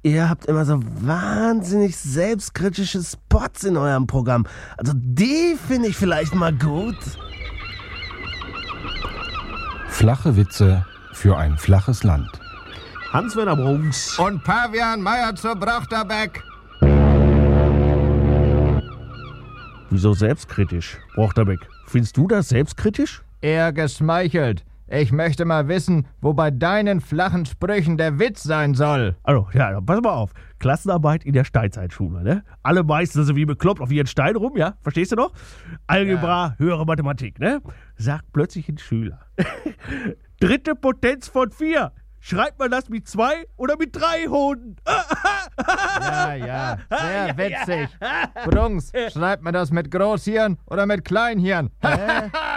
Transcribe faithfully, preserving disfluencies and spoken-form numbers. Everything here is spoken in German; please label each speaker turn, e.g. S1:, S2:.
S1: ihr habt immer so wahnsinnig selbstkritische Spots in eurem Programm. Also die finde ich vielleicht mal gut.
S2: Flache Witze für ein flaches Land.
S1: Hans-Werner Brunks.
S3: Und Pavian Meier zur Brochterbeck.
S1: Wieso selbstkritisch, Brochterbeck? Findest du das selbstkritisch?
S3: Eher geschmeichelt. Ich möchte mal wissen, wo bei deinen flachen Sprüchen der Witz sein soll.
S1: Also, ja, pass mal auf. Klassenarbeit in der Steinzeitschule, ne? Alle meißen so wie bekloppt auf ihren Stein rum, ja? Verstehst du noch? Algebra, ja. Höhere Mathematik, ne? Sagt plötzlich ein Schüler. Dritte Potenz von vier. Schreibt man das mit zwei oder mit drei Hoden?
S3: Ja, ja, sehr witzig. Brunks, schreibt man das mit Großhirn oder mit Kleinhirn?